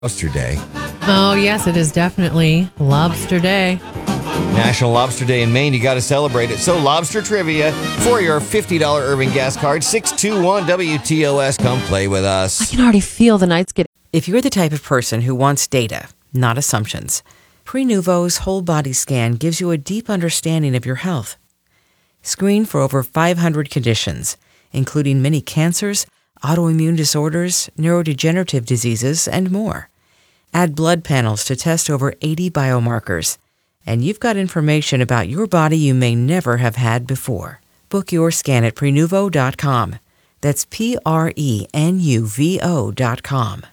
Lobster Day. Oh, yes, it is definitely Lobster Day. National Lobster Day in Maine. You got to celebrate it. So, lobster trivia for your $50 Irving gas card. 621-WTOS. Come play with us. I can already feel the nights get... If you're the type of person who wants data, not assumptions, Prenuvo's whole body scan gives you a deep understanding of your health. Screen for over 500 conditions, including many cancers, autoimmune disorders, neurodegenerative diseases, and more. Add blood panels to test over 80 biomarkers, and you've got information about your body you may never have had before. Book your scan at Prenuvo.com. That's Prenuvo.com.